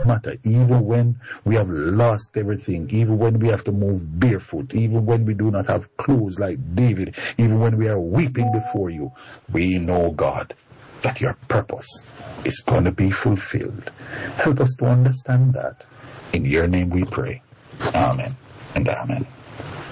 matter, even when we have lost everything, even when we have to move barefoot, even when we do not have clothes like David, even when we are weeping before you, we know, God, that your purpose is going to be fulfilled. Help us to understand that. In your name we pray. Amen and amen.